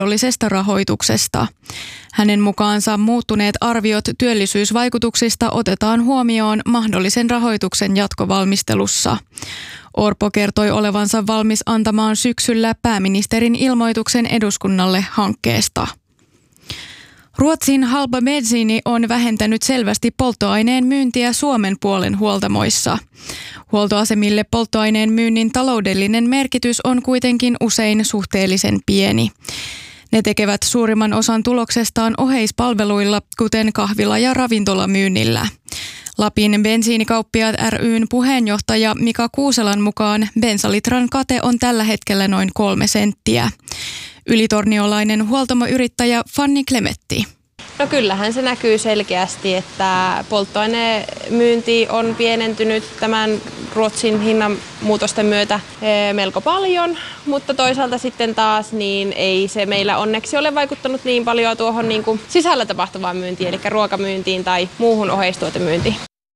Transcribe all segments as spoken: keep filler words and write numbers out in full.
mahdollisesta rahoituksesta. Hänen mukaansa muuttuneet arviot työllisyysvaikutuksista otetaan huomioon mahdollisen rahoituksen jatkovalmistelussa. Orpo kertoi olevansa valmis antamaan syksyllä pääministerin ilmoituksen eduskunnalle hankkeesta. Ruotsin halpa bensiini on vähentänyt selvästi polttoaineen myyntiä Suomen puolen huoltamoissa. Huoltoasemille polttoaineen myynnin taloudellinen merkitys on kuitenkin usein suhteellisen pieni. Ne tekevät suurimman osan tuloksestaan oheispalveluilla, kuten kahvila- ja ravintolamyynnillä. Lapin bensiinikauppiaat ry:n puheenjohtaja Mika Kuuselan mukaan bensalitran kate on tällä hetkellä noin kolme senttiä. Ylitorniolainen huoltamoyrittäjä Fanni Klemetti. No kyllähän se näkyy selkeästi, että polttoainemyynti on pienentynyt tämän Ruotsin hinnanmuutosten myötä melko paljon, mutta toisaalta sitten taas niin ei se meillä onneksi ole vaikuttanut niin paljon tuohon niin kuin sisällä tapahtuvaan myyntiin, eli ruokamyyntiin tai muuhun oheistuotemyyntiin.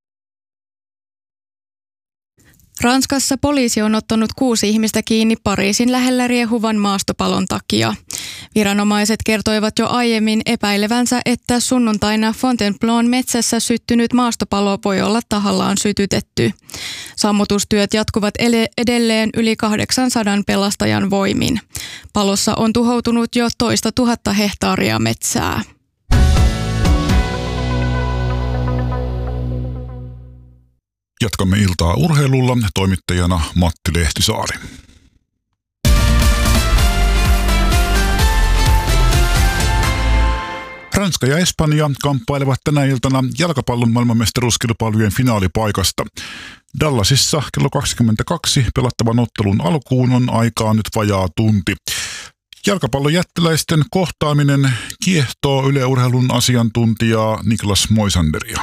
Ranskassa poliisi on ottanut kuusi ihmistä kiinni Pariisin lähellä riehuvan maastopalon takia. Viranomaiset kertoivat jo aiemmin epäilevänsä, että sunnuntaina Fontainebleaun metsässä syttynyt maastopalo voi olla tahallaan sytytetty. Sammutustyöt jatkuvat edelleen yli kahdeksansadan pelastajan voimin. Palossa on tuhoutunut jo toista tuhatta hehtaaria metsää. Jatkamme iltaa urheilulla, toimittajana Matti Lehtisaari. Ranska ja Espanja kamppailevat tänä iltana jalkapallon maailmanmestaruuskilpailujen finaalipaikasta. Dallasissa kello kaksikymmentäkaksi pelattavan ottelun alkuun on aikaa nyt vajaa tunti. Jalkapallon jättiläisten kohtaaminen kiehtoo Yle Urheilun asiantuntijaa Niklas Moisanderia.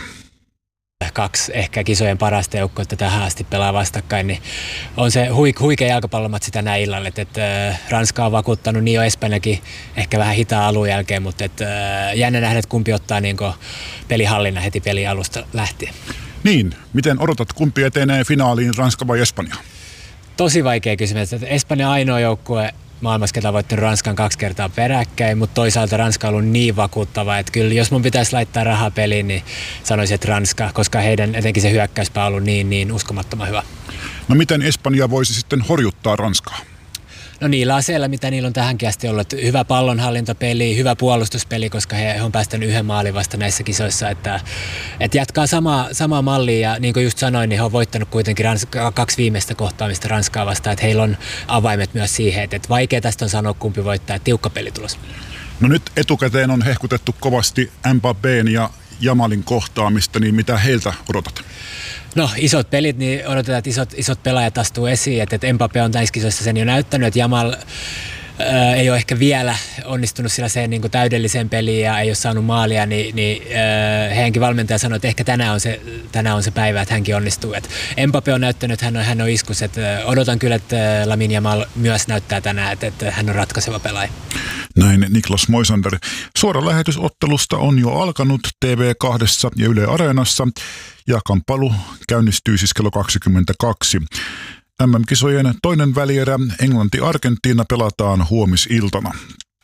Kaksi ehkä kisojen parasta joukkuetta tähän asti pelaa vastakkain, niin on se huikea jalkapallomatsi tänä illalla. Et, et, Ranska on vakuuttanut, niin jo Espanjakin ehkä vähän hitaan alun jälkeen, mutta et, jännä nähdä, että kumpi ottaa niin pelihallinna heti pelin alusta lähtien. Niin, miten odotat, kumpi etenee finaaliin, Ranska vai Espanja? Tosi vaikea kysymys. Espanja ainoa joukkue maailmassa, ketä on voittanut Ranskan kaksi kertaa peräkkäin, mutta toisaalta Ranska on ollut niin vakuuttava, että kyllä jos mun pitäisi laittaa rahaa peliin, niin sanoisin, että Ranska, koska heidän etenkin se hyökkäyspää on ollut niin, niin uskomattoman hyvä. No miten Espanja voisi sitten horjuttaa Ranskaa? No niillä aseilla, mitä niillä on tähänkin asti ollut. Hyvä pallonhallintapeli, hyvä puolustuspeli, koska he on päästänyt yhden maalin vasta näissä kisoissa. Että, että jatkaa samaa, samaa mallia ja niin kuin just sanoin, niin he on voittanut kuitenkin Ranska, kaksi viimeistä kohtaamista Ranskaa vastaan. Että heillä on avaimet myös siihen, että vaikea tästä on sanoa kumpi voittaa, tiukka pelitulos. No nyt etukäteen on hehkutettu kovasti Mbappén ja Yamalin kohtaamista, niin mitä heiltä odotat? No isot pelit, niin odotetaan, että isot, isot pelaajat astuu esiin, että, että Mbappé on näissä kisoissa sen jo näyttänyt, että Yamal ää, ei ole ehkä vielä onnistunut sellaiseen niin kuin täydelliseen peliin ja ei ole saanut maalia, niin, niin ää, heidänkin valmentaja sanoi, että ehkä tänään on se, tänään on se päivä, että hänkin onnistuu. Että Mbappé on näyttänyt, että hän on, hän on iskus, että odotan kyllä, että Lamine Yamal myös näyttää tänään, että, että hän on ratkaiseva pelaaja. Näin Niklas Moisander. Suora lähetysottelusta on jo alkanut T V kaksi ja Yle Areenassa ja kamppailu käynnistyy siis kello kaksikymmentäkaksi. M M-kisojen toinen välierä Englanti-Argentiina pelataan huomisiltana.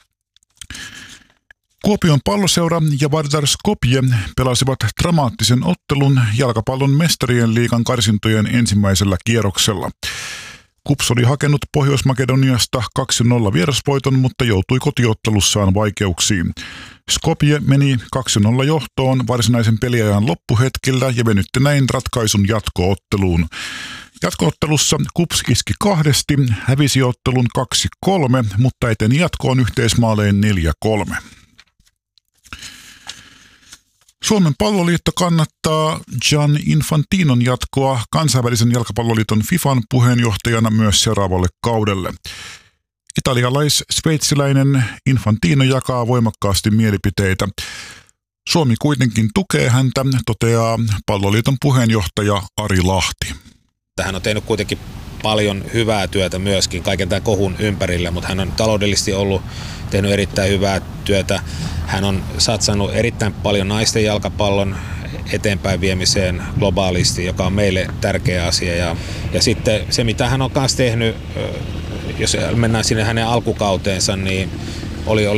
Kuopion palloseura ja Vardar Skopje pelasivat dramaattisen ottelun jalkapallon mestarien liigan karsintojen ensimmäisellä kierroksella. KuPS oli hakenut Pohjois-Makedoniasta kaksi nolla vierasvoiton, mutta joutui kotiottelussaan vaikeuksiin. Skopje meni kaksi nolla johtoon varsinaisen peliajan loppuhetkellä ja venytti näin ratkaisun jatkootteluun. Jatkoottelussa KuPS iski kahdesti, hävisi ottelun kaksi kolme, mutta eteni jatkoon yhteismaalein neljä kolme. Suomen palloliitto kannattaa Gian Infantinon jatkoa kansainvälisen jalkapalloliiton FIFAn puheenjohtajana myös seuraavalle kaudelle. Italialais-sveitsiläinen Infantino jakaa voimakkaasti mielipiteitä. Suomi kuitenkin tukee häntä, toteaa palloliiton puheenjohtaja Ari Lahti. Hän on tehnyt kuitenkin paljon hyvää työtä myöskin kaiken tämän kohun ympärillä, mutta hän on taloudellisesti ollut tehnyt erittäin hyvää työtä. Hän on satsannut erittäin paljon naisten jalkapallon eteenpäin viemiseen globaalisti, joka on meille tärkeä asia. Ja, ja sitten se, mitä hän on myös tehnyt, jos mennään sinne hänen alkukauteensa, niin oli, oli